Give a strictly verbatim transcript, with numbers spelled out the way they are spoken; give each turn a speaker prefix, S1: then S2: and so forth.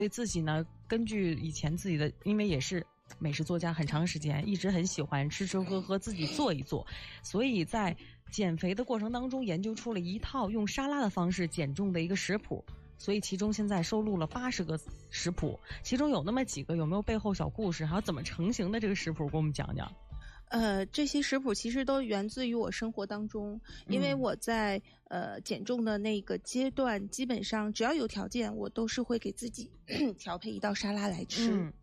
S1: 对自己呢，根据以前自己的，因为也是美食作家很长时间，一直很喜欢吃吃喝喝，自己做一做，所以在减肥的过程当中研究出了一套用沙拉的方式减重的一个食谱，所以其中现在收录了八十个食谱，其中有那么几个有没有背后小故事，还有怎么成型的这个食谱，给我们讲讲。
S2: 呃，这些食谱其实都源自于我生活当中，因为我在、嗯、呃减重的那个阶段，基本上只要有条件，我都是会给自己调配一道沙拉来吃。嗯